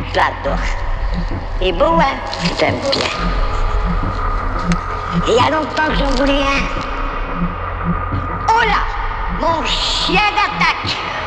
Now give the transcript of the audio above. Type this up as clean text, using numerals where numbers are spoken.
J'adore. Et beau, hein? J'aime bien. Et il y a longtemps que j'en voulais un. Oh là! Mon chien d'attaque!